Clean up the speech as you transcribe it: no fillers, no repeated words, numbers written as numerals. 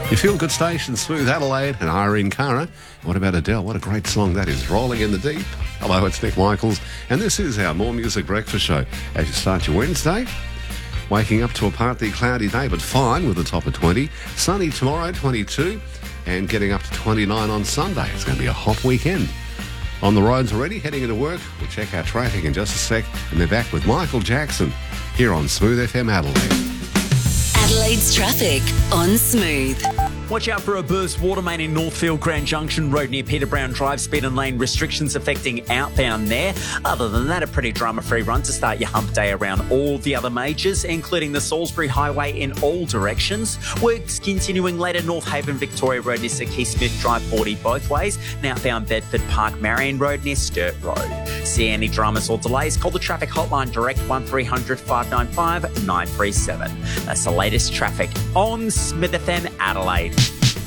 Your feel-good station, Smooth Adelaide and Irene Cara. What about Adele? What a great song that is, Rolling in the Deep. Hello, it's Nick Michaels, and this is our More Music Breakfast Show. As you start your Wednesday, waking up to a partly cloudy day, but fine with a top of 20. Sunny tomorrow, 22, and getting up to 29 on Sunday. It's going to be a hot weekend. On the roads already, heading into work. We'll check our traffic in just a sec, and they're back with Michael Jackson here on Smooth FM Adelaide. Adelaide's traffic on Smooth. Watch out for a burst water main in Northfield Grand Junction Road near Peter Brown Drive. Speed and lane restrictions affecting outbound there. Other than that, a pretty drama-free run to start your hump day around all the other majors, including the Salisbury Highway in all directions. Works continuing later, North Haven Victoria Road near Sir Keith Smith Drive 40 both ways. And outbound Bedford Park Marion Road near Sturt Road. See any dramas or delays? Call the traffic hotline direct 1300 595 937. That's the latest traffic on Smith FM Adelaide.